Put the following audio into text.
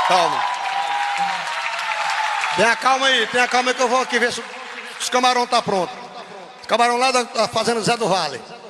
Calma. Tenha calma aí que eu vou aqui ver se os camarão tá pronto. Os camarão lá da fazenda Zé do Vale.